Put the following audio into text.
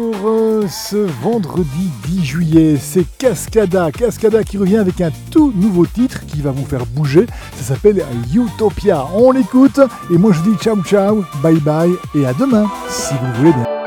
Ce vendredi 10 juillet, c'est Cascada qui revient avec un tout nouveau titre qui va vous faire bouger. Ça s'appelle Utopia. On l'écoute et moi je dis ciao ciao, bye bye et à demain si vous voulez bien.